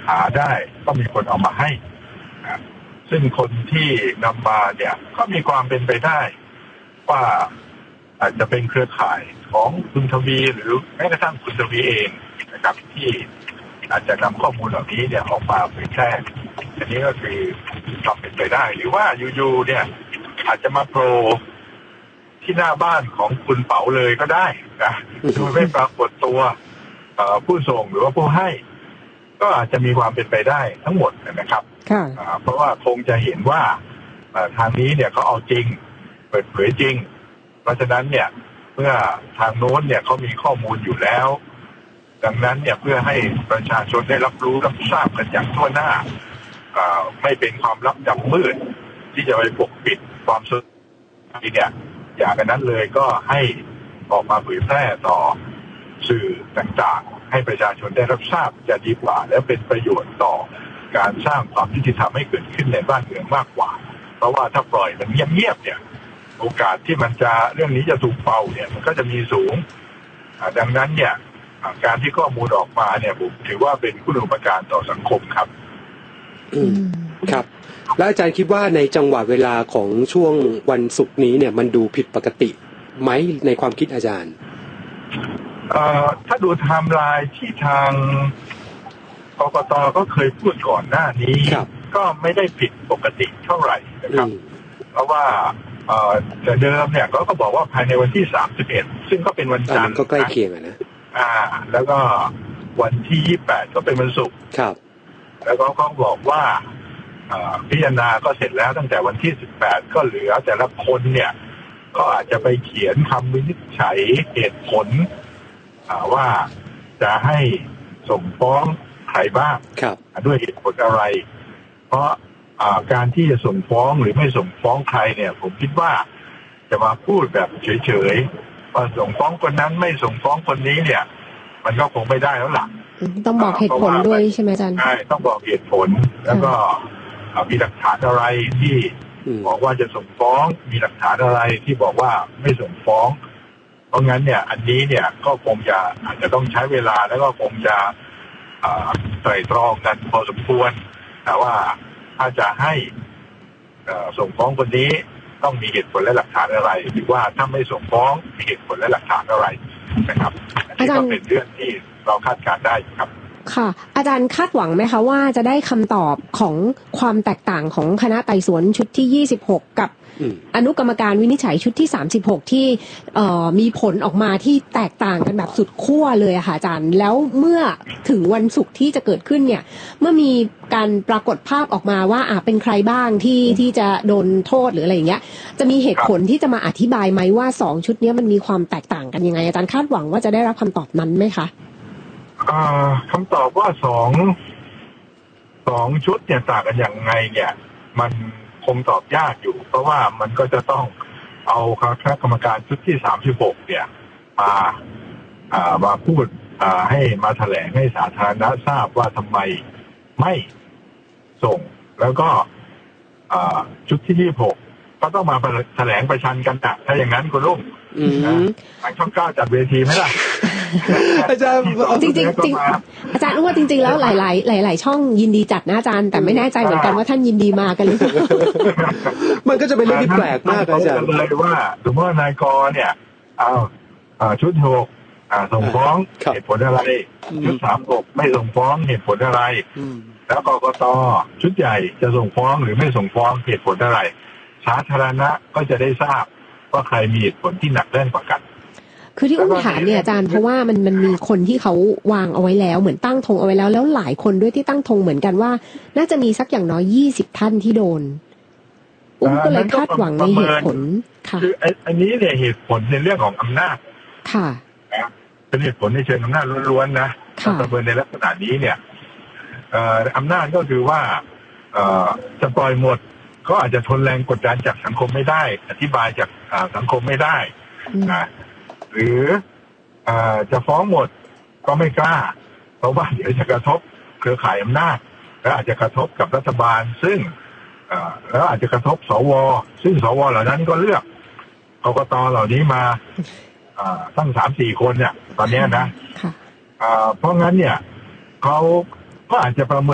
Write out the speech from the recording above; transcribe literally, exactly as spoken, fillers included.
หาได้ก็มีคนเอามาให้นะซึ่งคนที่นำมาเนี่ยก็มีความเป็นไปได้ว่าอาจจะเป็นเครือข่ายของคุณทวีหรือแม้กระทั่งคุณทวีเองนะครับที่อาจจะนำข้อมูลเหล่านี้เนี่ยออกมาเผยแพร่อันนี้ก็คือความเป็นไปได้หรือว่าอยู่ๆเนี่ยอาจจะมาโผล่ที่หน้าบ้านของคุณเป๋าเลยก็ได้นะโดยไม่ปรากฏตัวผู้ส่งหรือว่าผู้ให้ก็อาจจะมีความเป็นไปได้ทั้งหมดนะครับเพราะว่าคงจะเห็นว่าทางนี้เนี่ยเขาเอาจริงเปิดเผยจริงเพราะฉะนั้นเนี่ยเมื่อทางโน้นเนี่ยเขามีข้อมูลอยู่แล้วดังนั้นเนี่ยเพื่อให้ประชาชนได้รับรู้รับทราบกันอย่างทั่วหน้าไม่เป็นความลับดำมืดที่จะไปปกปิดความสุขเนี่ยอย่างนั้นเลยก็ให้ออกมาเผยแพร่ต่อสื่อต่างๆให้ประชาชนได้รับทราบจะดีกว่าและเป็นประโยชน์ต่อการสร้างความยุติธรรมให้เกิดขึ้นในบ้านเมืองมากกว่าเพราะว่าถ้าปล่อยมันเงียบๆเนี่ยโอกาสที่มันจะเรื่องนี้จะถูกเป่าเนี่ยมันก็จะมีสูงดังนั้นเนี่ยการที่ข้อมูลออกมาเนี่ยผมถือว่าเป็นคุณูปการต่อสังคมครับอืมครับแล้วอาจารย์คิดว่าในจังหวะเวลาของช่วงวันศุกร์นี้เนี่ยมันดูผิดปกติไหมในความคิดอาจารย์เอ่อถ้าดูไทม์ไลน์ที่ทางกกต.ก็เคยพูดก่อนหน้านี้ก็ไม่ได้ผิดปกติเท่าไหร่นะครับเพราะว่าเอ่อแต่เดิมเนี่ยก็ก็บอกว่าภายในวันที่สามสิบเอ็ดซึ่งก็เป็นวันจันทร์ก็ใกล้เคียงอ่ะนะอ่าแล้วก็วันที่ยี่สิบแปดก็เป็นวันศุกร์ครับแล้วก็เขาบอกว่าพิจารณาก็เสร็จแล้วตั้งแต่วันที่สิบแปดก็เหลือแต่ละคนเนี่ยก็อาจจะไปเขียนคำวินิจฉัยเหตุผลว่าจะให้ส่งฟ้องใครบ้างด้วยเหตุผลอะไรเพราะการที่จะส่งฟ้องหรือไม่ส่งฟ้องใครเนี่ยผมคิดว่าจะมาพูดแบบเฉยๆว่าส่งฟ้องคนนั้นไม่ส่งฟ้องคนนี้เนี่ยมันก็คงไม่ได้แล้วล่ะต้องบอกเหตุผลด้วยใช่ไหมอาจารย์ใช่ต้องบอกเหตุผลแล้วก็มีหลักฐานอะไรที่บอกว่าจะส่งฟ้องมีหลักฐานอะไรที่บอกว่าไม่ส่งฟ้องเพราะงั้นเนี่ยอันนี้เนี่ยก็คงจะอาจจะต้องใช้เวลาแล้วก็คงจะไตร่ตรองกันพอสมควรแต่ว่าถ้าจะให้ส่งฟ้องคนนี้ต้องมีเหตุผลและหลักฐานอะไรหรือว่าถ้าไม่ส่งฟ้องมีเหตุผลและหลักฐานอะไรนะครับอันนี้ก็เป็นเรื่องที่เราคาดการณ์ได้ครับค่ะอาจารย์คาดหวังไหมคะว่าจะได้คำตอบของความแตกต่างของคณะไต่สวนชุดที่ยี่สิบหกกับอนุกรรมการวินิจฉัยชุดที่สามสิบหกที่เอ่อมีผลออกมาที่แตกต่างกันแบบสุดขั้วเลยอะค่ะอาจารย์แล้วเมื่อถึงวันศุกร์ที่จะเกิดขึ้นเนี่ยเมื่อมีการปรากฏภาพออกมาว่าอ่ะเป็นใครบ้างที่ที่จะโดนโทษหรืออะไรอย่างเงี้ยจะมีเหตุผลที่จะมาอธิบายไหมว่าสองชุดนี้มันมีความแตกต่างกันยังไงอาจารย์คาดหวังว่าจะได้รับคำตอบนั้นไหมคะคำตอบว่าสองสองชุดเนี่ยต่างกันอย่างไงเนี่ยมันคงตอบยากอยู่เพราะว่ามันก็จะต้องเอาคณะกรรมการชุดที่สามสิบหกเนี่ยมามาพูดให้มาแถลงให้สาธารณะทราบว่าทำไมไม่ส่งแล้วก็ชุดที่ยี่สิบหกก็ต้องมาแถลงประชันกันนะถ้าอย่างนั้นคุณลุงทางช่องเก้าจัดเวทีไหมล่ะอาจารย์จริงจริงจริงอาจารย์ว่าจริงๆแล้วหลายๆหลายๆช่องยินดีจัดนะอาจารย์แต่ไม่แน่ใจเหมือนกันว่าท่านยินดีมากันหรือเปล่ามันก็จะเป็นเรื่องที่แปลกมากอาจารย์เลยว่าสมมติว่านายกเนี่ยเอาชุดหกส่งฟ้องเหตุผลอะไรชุดสามหกไม่ส่งฟ้องเหตุผลอะไรแล้วกกตชุดใหญ่จะส่งฟ้องหรือไม่ส่งฟ้องเหตุผลอะไรสาธารณะก็จะได้ทราบว่าใครมีเหตุผลที่หนักแน่นกว่ากันคือที่อุ้มถามเนี่ยอาจารย์เพราะว่ามันมันมีคนที่เขาวางเอาไว้แล้วเหมือนตั้งธงเอาไว้แล้วแล้วหลายคนด้วยที่ตั้งธงเหมือนกันว่าน่าจะมีสักอย่างน้อยยี่สิบท่านที่โดนอุ้มก็เลยคาดหวังในเหตุผลค่ะคืออันนี้เนี่ยเหตุผลในเรื่องของอำนาจค่ะเป็นเหตุผลในเชิงอำนาจล้วนๆนะประเมินในลักษณะนี้เนี่ยอำนาจก็คือว่าจะปล่อยหมดก็อาจจะทนแรงกดดันจากสังคมไม่ได้อธิบายจากสังคมไม่ได้นะหรือจะฟ้องหมดก็ไม่กล้าเพราะว่าเดี๋ยวจะกระทบเครือข่ายอำนาจและอาจจะกระทบกับรัฐบาลซึ่งแล้วอาจจะกระทบสวซึ่งสวเหล่านั้นก็เลือกกกตเหล่านี้มาตั้งสามสี่คนเนี่ยตอนนี้นะเพราะงั้นเนี่ยเขาก็อาจจะประเมิน